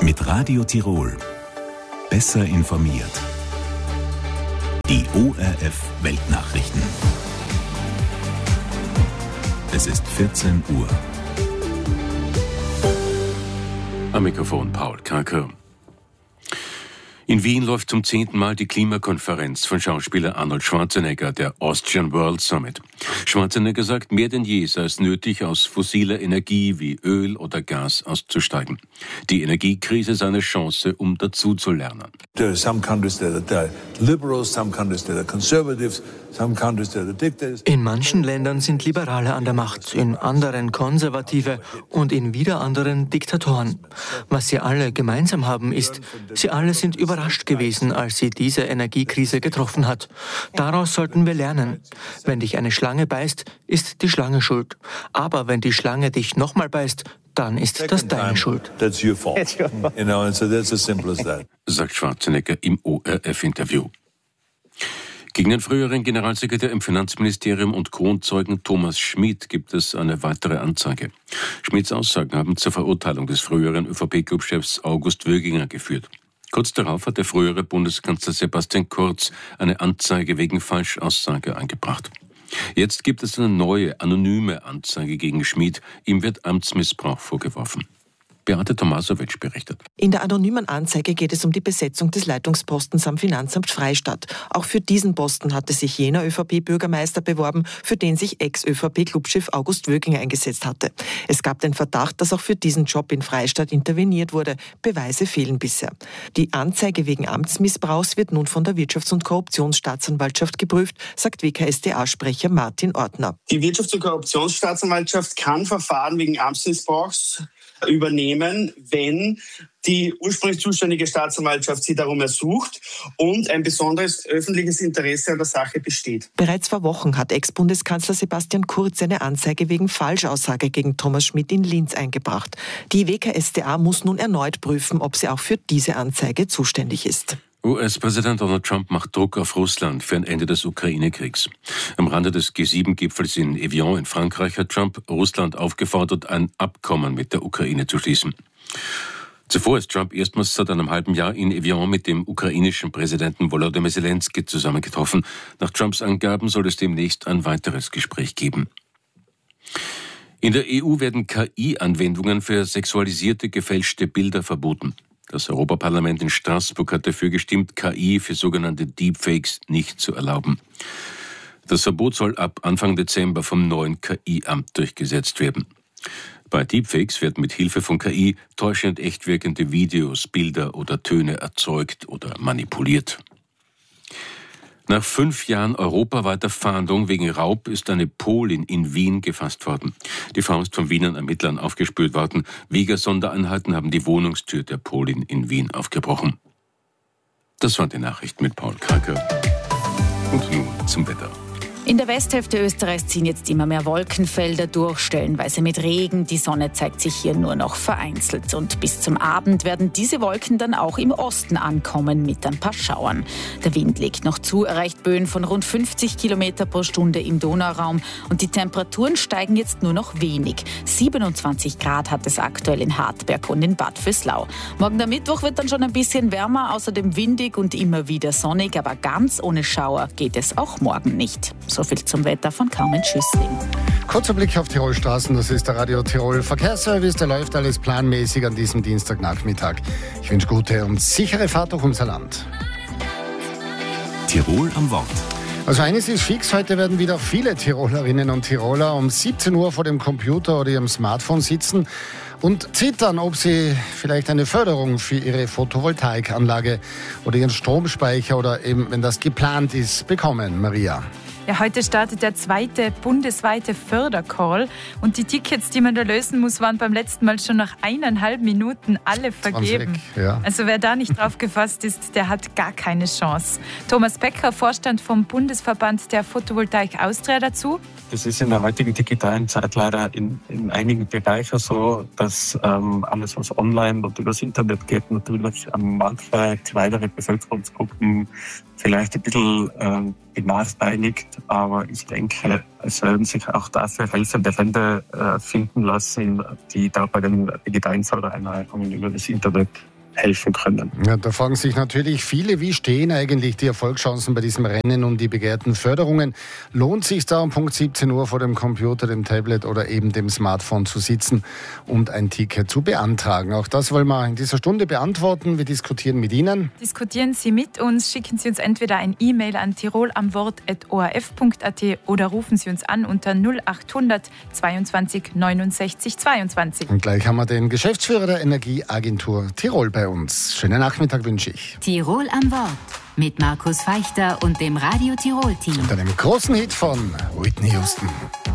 Mit Radio Tirol. Besser informiert. Die ORF Weltnachrichten. Es ist 14 Uhr. Am Mikrofon Paul Karker. In Wien läuft zum 10. Mal die Klimakonferenz von Schauspieler Arnold Schwarzenegger, der Austrian World Summit. Schwarzenegger sagt, mehr denn je sei es nötig, aus fossiler Energie wie Öl oder Gas auszusteigen. Die Energiekrise sei eine Chance, um dazuzulernen. There are some countries that are liberals, some countries that are conservatives, some countries that are dictators. In manchen Ländern sind Liberale an der Macht, in anderen Konservative und in wieder anderen Diktatoren. Was sie alle gemeinsam haben ist, sie alle sind überrascht gewesen, als sie diese Energiekrise getroffen hat. Daraus sollten wir lernen. Wenn dich eine Schlange beißt, ist die Schlange schuld. Aber wenn die Schlange dich nochmal beißt, dann ist das deine Schuld. That's your fault. You know, and so that's as simple as that. Sagt Schwarzenegger im ORF-Interview. Gegen den früheren Generalsekretär im Finanzministerium und Kronzeugen Thomas Schmid gibt es eine weitere Anzeige. Schmids Aussagen haben zur Verurteilung des früheren ÖVP-Clubchefs August Wöginger geführt. Kurz darauf hat der frühere Bundeskanzler Sebastian Kurz eine Anzeige wegen Falschaussage eingebracht. Jetzt gibt es eine neue, anonyme Anzeige gegen Schmid. Ihm wird Amtsmissbrauch vorgeworfen. Beate Tomasowitsch berichtet. In der anonymen Anzeige geht es um die Besetzung des Leitungspostens am Finanzamt Freistadt. Auch für diesen Posten hatte sich jener ÖVP-Bürgermeister beworben, für den sich Ex-ÖVP-Clubchef August Wöginger eingesetzt hatte. Es gab den Verdacht, dass auch für diesen Job in Freistadt interveniert wurde. Beweise fehlen bisher. Die Anzeige wegen Amtsmissbrauchs wird nun von der Wirtschafts- und Korruptionsstaatsanwaltschaft geprüft, sagt WKStA-Sprecher Martin Ortner. Die Wirtschafts- und Korruptionsstaatsanwaltschaft kann Verfahren wegen Amtsmissbrauchs übernehmen, wenn die ursprünglich zuständige Staatsanwaltschaft sie darum ersucht und ein besonderes öffentliches Interesse an der Sache besteht. Bereits vor Wochen hat Ex-Bundeskanzler Sebastian Kurz eine Anzeige wegen Falschaussage gegen Thomas Schmid in Linz eingebracht. Die WKStA muss nun erneut prüfen, ob sie auch für diese Anzeige zuständig ist. US-Präsident Donald Trump macht Druck auf Russland für ein Ende des Ukraine-Kriegs. Am Rande des G7-Gipfels in Evian in Frankreich hat Trump Russland aufgefordert, ein Abkommen mit der Ukraine zu schließen. Zuvor ist Trump erstmals seit einem halben Jahr in Evian mit dem ukrainischen Präsidenten Volodymyr Zelensky zusammengetroffen. Nach Trumps Angaben soll es demnächst ein weiteres Gespräch geben. In der EU werden KI-Anwendungen für sexualisierte, gefälschte Bilder verboten. Das Europaparlament in Straßburg hat dafür gestimmt, KI für sogenannte Deepfakes nicht zu erlauben. Das Verbot soll ab Anfang Dezember vom neuen KI-Amt durchgesetzt werden. Bei Deepfakes werden mit Hilfe von KI täuschend echt wirkende Videos, Bilder oder Töne erzeugt oder manipuliert. Nach 5 Jahren europaweiter Fahndung wegen Raub ist eine Polin in Wien gefasst worden. Die Frau ist von Wienern Ermittlern aufgespürt worden. Vega-Sondereinheiten haben die Wohnungstür der Polin in Wien aufgebrochen. Das waren die Nachrichten mit Paul Karker. Und nun zum Wetter. In der Westhälfte Österreichs ziehen jetzt immer mehr Wolkenfelder durch, stellenweise mit Regen. Die Sonne zeigt sich hier nur noch vereinzelt. Und bis zum Abend werden diese Wolken dann auch im Osten ankommen mit ein paar Schauern. Der Wind legt noch zu, erreicht Böen von rund 50 Kilometer pro Stunde im Donauraum. Und die Temperaturen steigen jetzt nur noch wenig. 27 Grad hat es aktuell in Hartberg und in Bad Vöslau. Morgen der Mittwoch wird dann schon ein bisschen wärmer, außerdem windig und immer wieder sonnig. Aber ganz ohne Schauer geht es auch morgen nicht. So viel zum Wetter von Carmen Schüssling. Kurzer Blick auf Tirolstraßen, das ist der Radio Tirol Verkehrsservice. Da läuft alles planmäßig an diesem Dienstagnachmittag. Ich wünsche gute und sichere Fahrt durch unser Land. Tirol am Wort. Also eines ist fix, heute werden wieder viele Tirolerinnen und Tiroler um 17 Uhr vor dem Computer oder ihrem Smartphone sitzen und zittern, ob sie vielleicht eine Förderung für ihre Photovoltaikanlage oder ihren Stromspeicher oder eben, wenn das geplant ist, bekommen. Maria. Ja, heute startet der 2. bundesweite Fördercall und die Tickets, die man da lösen muss, waren beim letzten Mal schon nach 1,5 Minuten alle vergeben. Ja. Also wer da nicht drauf gefasst ist, der hat gar keine Chance. Thomas Becker, Vorstand vom Bundesverband der Photovoltaik Austria dazu. Es ist in der heutigen digitalen Zeit leider in einigen Bereichen so, dass alles, was online und übers Internet geht, natürlich manche kleinere Bevölkerungsgruppen vielleicht ein bisschen benachteiligt. Aber ich denke, es werden sich auch dafür helfende Hände finden lassen, die da bei den digitalen Fördereinreichungen über das Internet helfen können. Ja, da fragen sich natürlich viele, wie stehen eigentlich die Erfolgschancen bei diesem Rennen und die begehrten Förderungen? Lohnt sich da um Punkt 17 Uhr vor dem Computer, dem Tablet oder eben dem Smartphone zu sitzen und ein Ticket zu beantragen? Auch das wollen wir in dieser Stunde beantworten. Wir diskutieren mit Ihnen. Diskutieren Sie mit uns, schicken Sie uns entweder ein E-Mail an tirolamwort@orf.at oder rufen Sie uns an unter 0800 22 69 22. Und gleich haben wir den Geschäftsführer der Energieagentur Tirol bei uns. Schönen Nachmittag wünsche ich. Tirol am Wort mit Markus Feichter und dem Radio Tirol Team. Und einem großen Hit von Whitney Houston.